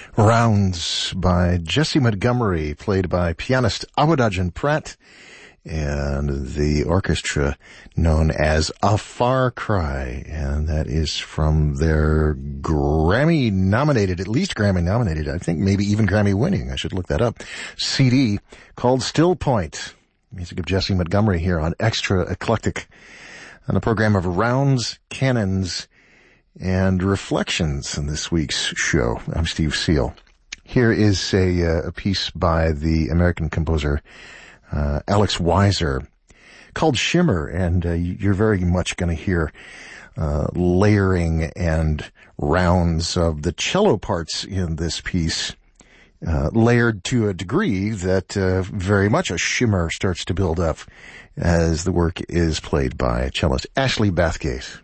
Rounds by Jessie Montgomery, played by pianist Awadagin Pratt, and the orchestra known as A Far Cry, and that is from their Grammy-nominated, at least Grammy-nominated, I think maybe even Grammy-winning, I should look that up, CD called Still Point. Music of Jessie Montgomery here on Extra Eclectic, on a program of rounds, cannons, and reflections in this week's show. I'm Steve Seal. Here is a piece by the American composer Alex Weiser called Shimmer, and you're very much going to hear layering and rounds of the cello parts in this piece, layered to a degree that very much a shimmer starts to build up as the work is played by cellist Ashley Bathgate.